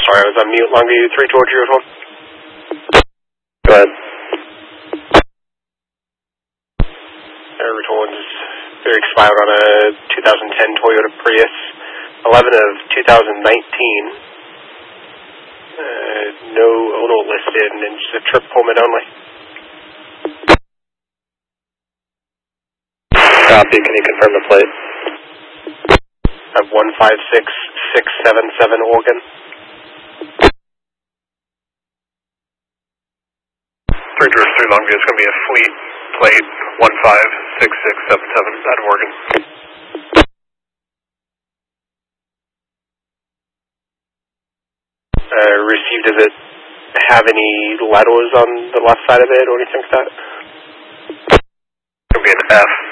Sorry, I was on mute. Longview 3 George, you phone. Go ahead. Route 1 is very expired on a 2010 Toyota Prius, 11 of 2019. No odor listed, and just a trip Pullman only. Copy, can you confirm the plate? I have 156677 Oregon. 3 George 3 Longview, it's going to be a fleet plate 156677 out of Oregon. Received, does it have any letters on the left side of it or anything like that? It's going to be an F.